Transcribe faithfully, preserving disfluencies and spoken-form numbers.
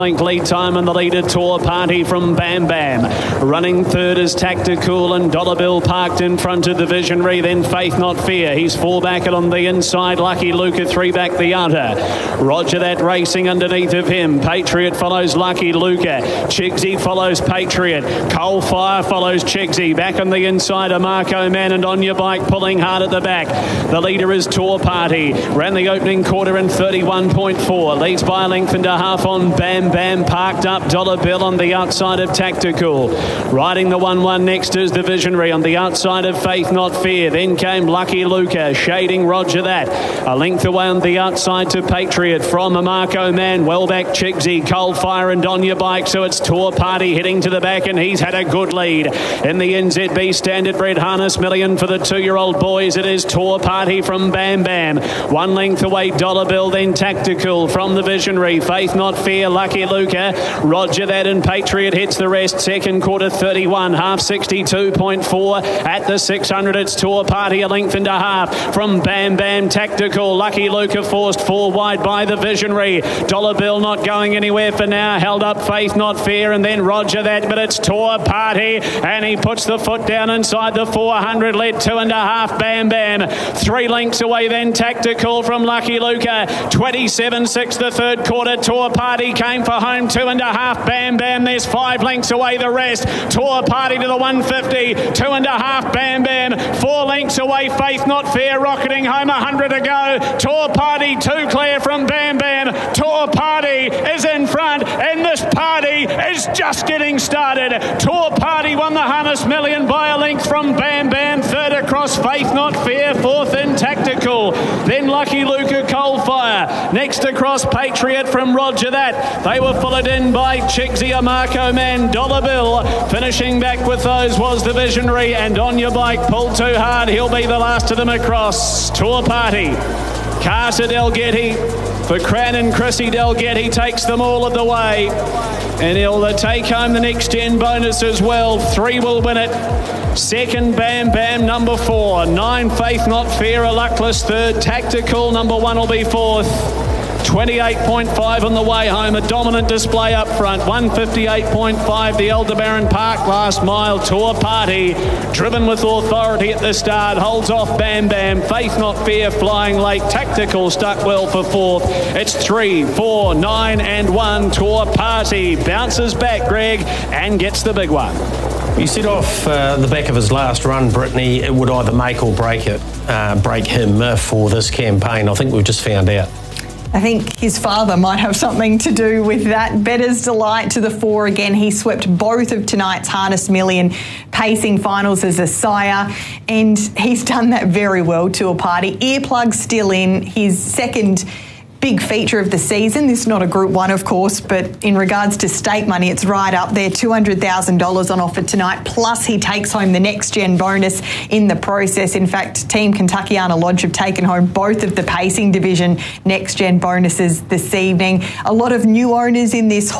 Lead time and the leader Tour Party from Bam Bam. Running third is Tactical and Dollar Bill parked in front of the Visionary. Then Faith Not Fear. He's four back and on the inside. Lucky Luca three back the outer. Roger That racing underneath of him. Patriot follows Lucky Luca. Chigsy follows Patriot. Coal Fire follows Chigsy. Back on the inside are Marco Man and On Your Bike pulling hard at the back. The leader is Tour Party. Ran the opening quarter in thirty-one point four. Leads by a length and a half on Bam Bam, parked up. Dollar Bill on the outside of Tactical. Riding the one one next is the Visionary on the outside of Faith Not Fear. Then came Lucky Luca, shading Roger That. A length away on the outside to Patriot from a Marco Man. Well back Chigsy, Coal Fire and On Your Bike. So it's Tour Party heading to the back and he's had a good lead. In the N Z B Standard Bred Harness Million for the two-year-old boys, it is Tour Party from Bam Bam. One length away Dollar Bill, then Tactical from the Visionary. Faith Not Fear, Lucky Luca, Roger That and Patriot hits the rest. Second quarter thirty-one, half sixty-two point four. At the six hundred it's Tour Party, a length and a half from Bam Bam. Tactical, Lucky Luca forced four wide by the Visionary. Dollar Bill not going anywhere for now, held up Faith Not Fear and then Roger That, but it's Tour Party and he puts the foot down inside the four hundred, led two and a half Bam Bam. Three lengths away then Tactical from Lucky Luca. twenty-seven six the third quarter. Tour Party came for home, two and a half Bam Bam. There's five lengths away the rest. Tour Party to the one fifty, two and a half Bam Bam. Four lengths away Faith Not Fear, rocketing home, a hundred to go. Tour Party two clear from Bam Bam. Tour Party is in front and this party is just getting started. Tour Party won the Harness Million by a length from Bam Bam. Third across Faith Not Fear, fourth in Tactical. Then Lucky Luca, Coal Fire. Next across Patriot from Roger That. They were followed in by Chigsy, Marco Man, Dollar Bill. Finishing back with those was the Visionary and On Your Bike pulled too hard. He'll be the last of them across. Tour Party. Carter Delgetti for Cran and Chrissy Delgetti takes them all of the way. And he'll take home the next gen bonus as well. Three will win it. Second, Bam Bam, number four. Nine, Faith Not Fear, a luckless third. Tactical, number one will be fourth. twenty-eight point five on the way home, a dominant display up front. one fifty-eight point five, the Aldebaran Park last mile. Tour Party, driven with authority at the start, holds off Bam Bam. Faith Not Fear flying late. Tactical stuck well for fourth. It's three, four, nine and one. Tour Party bounces back, Greg, and gets the big one. You said off uh, the back of his last run, Brittany, it would either make or break it, uh, break him uh, for this campaign. I think we've just found out. I think his father might have something to do with that. Bettor's Delight to the fore again. He swept both of tonight's Harness Million pacing finals as a sire, and he's done that very well. Tour Party. Earplugs still in. His second big feature of the season. This is not a Group One, of course, but in regards to stake money, it's right up there. two hundred thousand dollars on offer tonight, plus he takes home the next gen bonus in the process. In fact, Team Kentuckiana Lodge have taken home both of the pacing division next gen bonuses this evening. A lot of new owners in this